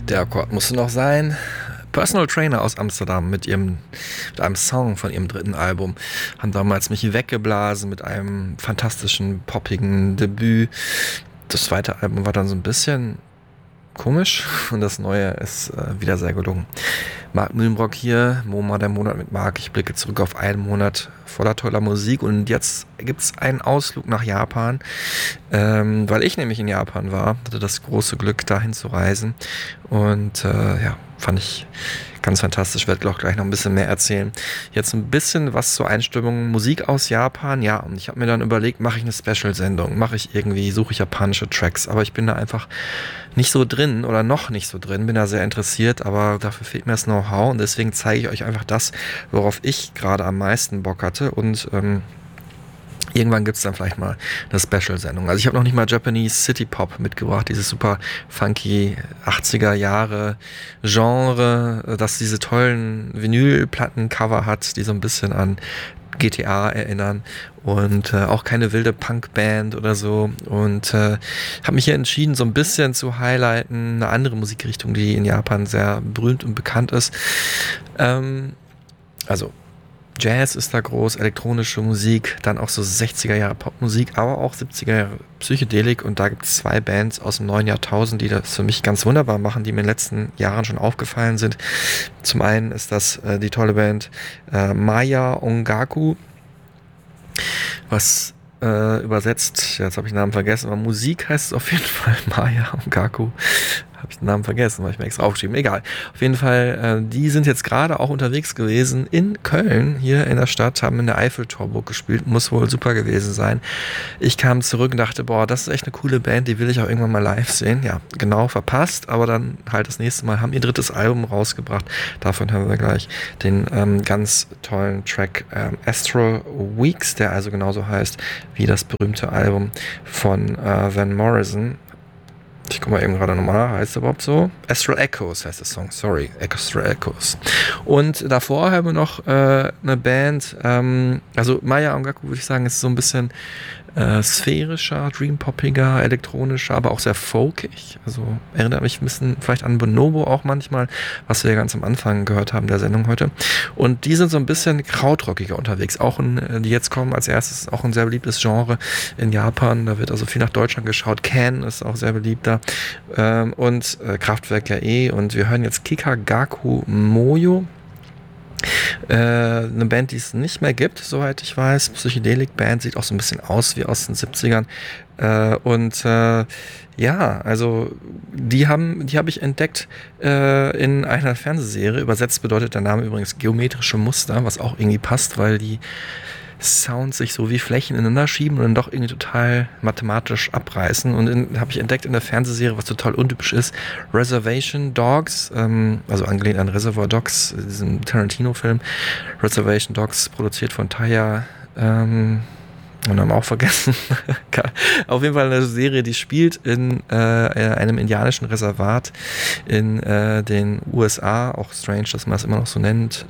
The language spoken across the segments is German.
Der Akkord musste noch sein. Personal Trainer aus Amsterdam mit einem Song von ihrem dritten Album haben damals mich weggeblasen mit einem fantastischen, poppigen Debüt. Das zweite Album war dann so ein bisschen komisch und das neue ist wieder sehr gelungen. Marc Mühlenbrock hier, MoMA, der Monat mit Marc. Ich blicke zurück auf einen Monat voller toller Musik und jetzt gibt es einen Ausflug nach Japan, weil ich nämlich in Japan war, hatte das große Glück, dahin zu reisen und fand ich ganz fantastisch. Ich werde auch gleich noch ein bisschen mehr erzählen. Jetzt ein bisschen was zur Einstimmung. Musik aus Japan, ja. Und ich habe mir dann überlegt, mache ich eine Special-Sendung? Suche ich japanische Tracks? Aber ich bin da einfach nicht so drin oder noch nicht so drin. Bin da sehr interessiert, aber dafür fehlt mir das Know-how. Und deswegen zeige ich euch einfach das, worauf ich gerade am meisten Bock hatte. Und irgendwann gibt es dann vielleicht mal eine Special-Sendung. Also ich habe noch nicht mal Japanese City Pop mitgebracht, dieses super funky 80er Jahre Genre, das diese tollen Vinylplattencover hat, die so ein bisschen an GTA erinnern und auch keine wilde Punkband oder so und habe mich hier entschieden, so ein bisschen zu highlighten, eine andere Musikrichtung, die in Japan sehr berühmt und bekannt ist. Also Jazz ist da groß, elektronische Musik, dann auch so 60er Jahre Popmusik, aber auch 70er Jahre Psychedelik und da gibt es zwei Bands aus dem neuen Jahrtausend, die das für mich ganz wunderbar machen, die mir in den letzten Jahren schon aufgefallen sind. Zum einen ist das die tolle Band Maya Ongaku, was übersetzt, jetzt habe ich den Namen vergessen, aber Musik heißt es auf jeden Fall Maya Ongaku. Habe ich den Namen vergessen, habe ich mir extra aufgeschrieben. Egal. Auf jeden Fall, die sind jetzt gerade auch unterwegs gewesen in Köln, hier in der Stadt, haben in der Eiffeltorburg gespielt. Muss wohl super gewesen sein. Ich kam zurück und dachte, boah, das ist echt eine coole Band, die will ich auch irgendwann mal live sehen. Ja, genau, verpasst, aber dann halt das nächste Mal, haben ihr drittes Album rausgebracht. Davon haben wir gleich den ganz tollen Track Astral Weeks, der also genauso heißt wie das berühmte Album von Van Morrison. Ich gucke mal eben gerade nochmal nach, heißt es überhaupt so? Astral Echoes heißt der Song, sorry, Astral Echoes. Und davor haben wir noch eine Band, also Maya Ongaku würde ich sagen, ist so ein bisschen sphärischer, dreampoppiger, elektronischer, aber auch sehr folkig. Also erinnert mich ein bisschen vielleicht an Bonobo auch manchmal, was wir ja ganz am Anfang gehört haben der Sendung heute. Und die sind so ein bisschen krautrockiger unterwegs. Auch die jetzt kommen als erstes, auch ein sehr beliebtes Genre in Japan. Da wird also viel nach Deutschland geschaut. Can ist auch sehr beliebt da. Und Kraftwerk ja eh. Und wir hören jetzt Kikagaku Moyo. Eine Band, die es nicht mehr gibt, soweit ich weiß. Psychedelik-Band, sieht auch so ein bisschen aus wie aus den 70ern. Also die habe ich entdeckt in einer Fernsehserie. Übersetzt bedeutet der Name übrigens geometrische Muster, was auch irgendwie passt, weil die Sounds sich so wie Flächen ineinander schieben und dann doch irgendwie total mathematisch abreißen. Und habe ich entdeckt in der Fernsehserie, was total untypisch ist, Reservation Dogs, also angelehnt an Reservoir Dogs, diesem Tarantino-Film. Reservation Dogs, produziert von Taya, und haben auch vergessen. Auf jeden Fall eine Serie, die spielt in einem indianischen Reservat in den USA. Auch strange, dass man das immer noch so nennt.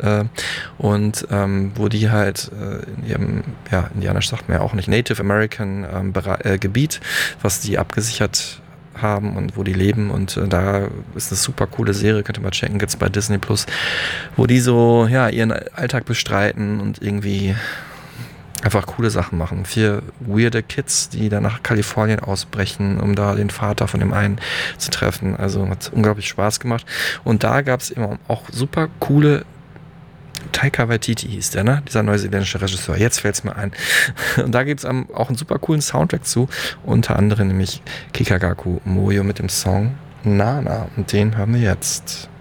Wo die halt in ihrem, indianisch sagt man ja auch nicht, Native American Gebiet, was die abgesichert haben und wo die leben und da ist eine super coole Serie, könnt ihr mal checken, gibt's bei Disney Plus, wo die so ihren Alltag bestreiten und irgendwie einfach coole Sachen machen. 4 weirde Kids, die dann nach Kalifornien ausbrechen, um da den Vater von dem einen zu treffen. Also hat unglaublich Spaß gemacht. Und da gab es immer auch super coole Taika Waititi hieß der, ne? Dieser neuseeländische Regisseur. Jetzt fällt es mir ein. Und da gibt es auch einen super coolen Soundtrack zu. Unter anderem nämlich Kikagaku Moyo mit dem Song Nana. Und den hören wir jetzt.